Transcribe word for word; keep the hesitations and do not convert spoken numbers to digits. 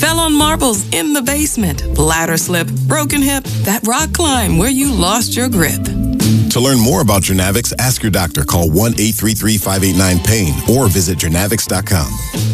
Fell on marbles in the basement, ladder slip, broken hip, that rock climb where you lost your grip. To learn more about Journavx, ask your doctor. Call one eight three three, five eight nine, PAIN or visit Journavx dot com.